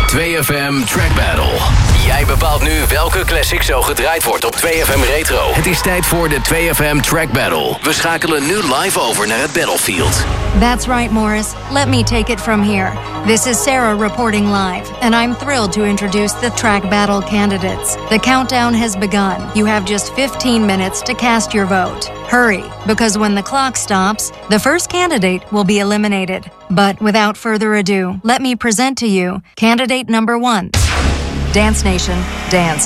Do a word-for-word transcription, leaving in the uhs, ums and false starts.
twee F M Track Battle. Jij bepaalt nu welke classic zo gedraaid wordt op twee F M Retro. Het is tijd voor de twee F M Track Battle. We schakelen nu live over naar het battlefield. That's right, Morris. Let me take it from here. This is Sarah reporting live, and I'm thrilled to introduce the Track Battle candidates. The countdown has begun. You have just fifteen minutes to cast your vote. Hurry, because when the clock stops, the first candidate will be eliminated. But without further ado, let me present to you candidate number one. Dance Nation, dance.